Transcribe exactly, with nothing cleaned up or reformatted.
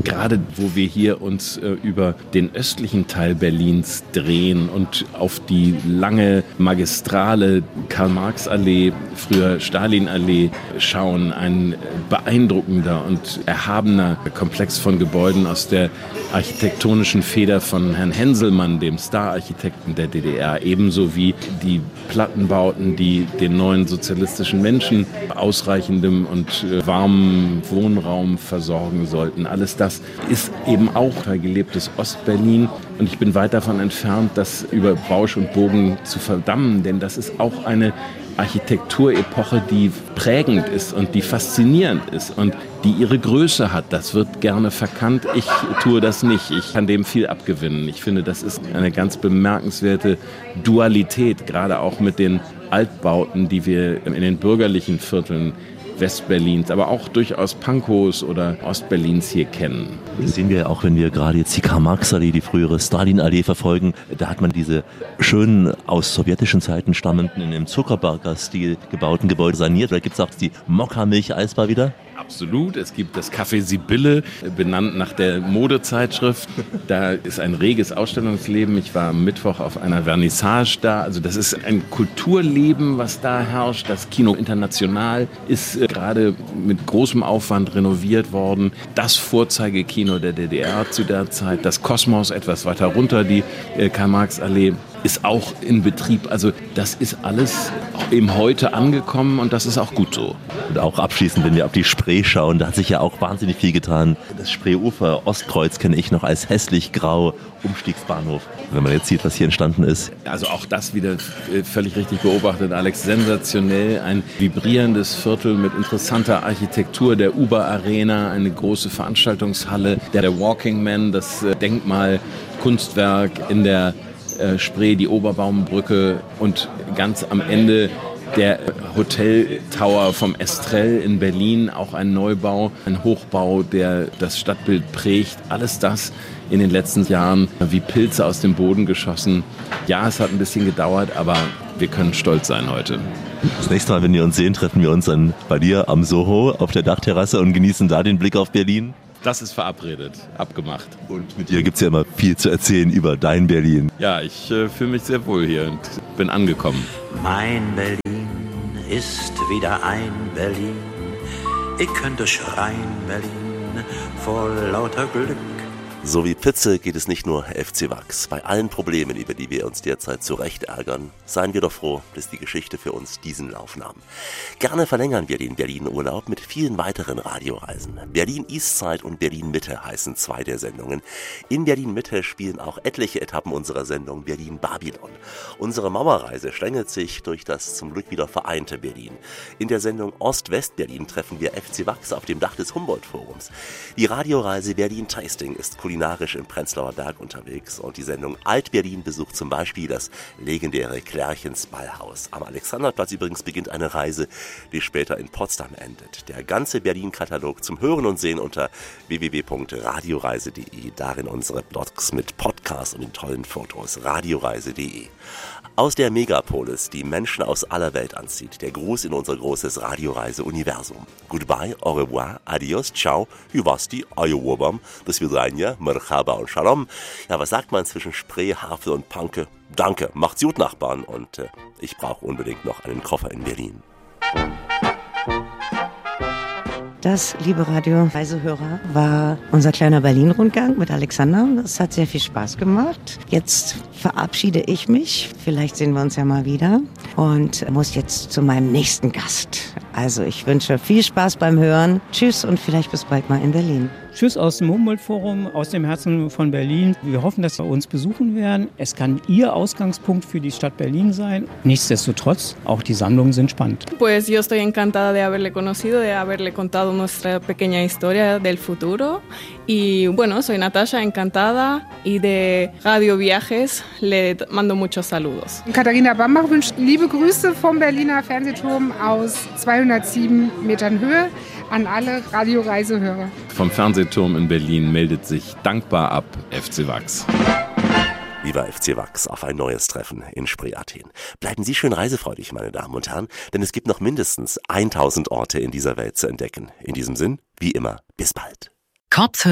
gerade wo wir hier uns äh, über den östlichen Teil Berlins drehen und auf die lange Magistrale Karl-Marx-Allee, früher Stalin-Allee schauen, ein beeindruckender und erhabener Komplex von Gebäuden aus der architektonischen Feder von Herrn Henselmann, dem Star-Architekten der D D R, ebenso wie die Plattenbauten, die den neuen sozialistischen Menschen ausreichendem und äh, warmem Wohnraum versorgen sollten. Alles das ist eben auch ein gelebtes Ostberlin und ich bin weit davon entfernt, das über Bausch und Bogen zu verdammen, denn das ist auch eine Architekturepoche, die prägend ist und die faszinierend ist und die ihre Größe hat. Das wird gerne verkannt. Ich tue das nicht. Ich kann dem viel abgewinnen. Ich finde, das ist eine ganz bemerkenswerte Dualität, gerade auch mit den Altbauten, die wir in den bürgerlichen Vierteln Westberlins, aber auch durchaus Pankows oder Ostberlins hier kennen. Das sehen wir ja auch, wenn wir gerade jetzt die Karl-Marx-Allee, die frühere Stalin-Allee verfolgen. Da hat man diese schönen, aus sowjetischen Zeiten stammenden, in dem Zuckerberger-Stil gebauten Gebäude saniert. Da gibt es auch die Mokka-Milch-Eisbar wieder. Absolut. Es gibt das Café Sibylle, benannt nach der Modezeitschrift. Da ist ein reges Ausstellungsleben. Ich war am Mittwoch auf einer Vernissage da. Also das ist ein Kulturleben, was da herrscht. Das Kino International ist äh, gerade mit großem Aufwand renoviert worden. Das Vorzeigekino der D D R zu der Zeit. Das Kosmos etwas weiter runter, die äh, Karl-Marx-Allee, ist auch in Betrieb. Also das ist alles eben heute angekommen und das ist auch gut so. Und auch abschließend, wenn wir auf die Spree schauen, da hat sich ja auch wahnsinnig viel getan. Das Spreeufer Ostkreuz kenne ich noch als hässlich grau Umstiegsbahnhof. Wenn man jetzt sieht, was hier entstanden ist. Also auch das wieder völlig richtig beobachtet, Alex. Sensationell. Ein vibrierendes Viertel mit interessanter Architektur, der Uber Arena, eine große Veranstaltungshalle, der Walking Man, das Denkmal, Kunstwerk in der Spree, die Oberbaumbrücke und ganz am Ende der Hotel Tower vom Estrell in Berlin, auch ein Neubau, ein Hochbau, der das Stadtbild prägt. Alles das in den letzten Jahren wie Pilze aus dem Boden geschossen. Ja, es hat ein bisschen gedauert, aber wir können stolz sein heute. Das nächste Mal, wenn wir uns sehen, treffen wir uns dann bei dir am Soho auf der Dachterrasse und genießen da den Blick auf Berlin. Das ist verabredet, abgemacht. Und mit dir gibt es ja immer viel zu erzählen über dein Berlin. Ja, ich äh, fühle mich sehr wohl hier und bin angekommen. Mein Berlin ist wieder ein Berlin. Ich könnte schreien, Berlin, vor lauter Glück. So wie Pizza geht es nicht nur F C Wachs. Bei allen Problemen, über die wir uns derzeit zu Recht ärgern, seien wir doch froh, dass die Geschichte für uns diesen Lauf nahm. Gerne verlängern wir den Berlin-Urlaub mit vielen weiteren Radioreisen. Berlin Eastside und Berlin Mitte heißen zwei der Sendungen. In Berlin Mitte spielen auch etliche Etappen unserer Sendung Berlin Babylon. Unsere Mauerreise schlängelt sich durch das zum Glück wieder vereinte Berlin. In der Sendung Ost-West-Berlin treffen wir F C Wachs auf dem Dach des Humboldt-Forums. Die Radioreise Berlin Tasting ist kulinarisch im Prenzlauer Berg unterwegs und die Sendung Alt-Berlin besucht zum Beispiel das legendäre Klärchens Ballhaus. Am Alexanderplatz übrigens beginnt eine Reise, die später in Potsdam endet. Der ganze Berlin-Katalog zum Hören und Sehen unter w w w punkt radioreise punkt de. Darin unsere Blogs mit Podcasts und den tollen Fotos. radioreise punkt de. Aus der Megapolis, die Menschen aus aller Welt anzieht, der Gruß in unser großes Radioreise-Universum. Goodbye, au revoir, adios, ciao, huvasti, ayowabam, bis vidania, merhaba und shalom. Ja, was sagt man zwischen Spree, Havel und Panke? Danke, macht's gut, Nachbarn, und äh, ich brauche unbedingt noch einen Koffer in Berlin. Das, liebe Radio-Reisehörer, war unser kleiner Berlin-Rundgang mit Alexander. Das hat sehr viel Spaß gemacht. Jetzt verabschiede ich mich. Vielleicht sehen wir uns ja mal wieder. Und muss jetzt zu meinem nächsten Gast. Also ich wünsche viel Spaß beim Hören. Tschüss und vielleicht bis bald mal in Berlin. Tschüss aus dem Humboldt-Forum, aus dem Herzen von Berlin. Wir hoffen, dass Sie uns besuchen werden. Es kann Ihr Ausgangspunkt für die Stadt Berlin sein. Nichtsdestotrotz, auch die Sammlungen sind spannend. Pues yo estoy encantada de haberle conocido, de haberle contado nuestra pequeña historia del futuro. Y bueno, soy Natascha, encantada. Y de Radio Viajes le mando muchos saludos. Katharina Bambach wünscht liebe Grüße vom Berliner Fernsehturm aus zweihundertsieben Metern Höhe an alle Radioreisehörer. Vom Fernsehturm in Berlin meldet sich dankbar ab F C Wachs. Lieber F C Wachs, auf ein neues Treffen in Spree Athen. Bleiben Sie schön reisefreudig, meine Damen und Herren, denn es gibt noch mindestens tausend Orte in dieser Welt zu entdecken. In diesem Sinn, wie immer, bis bald.